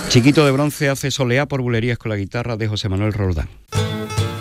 Chiquito de Bronce hace soleá por bulerías con la guitarra de José Manuel Roldán.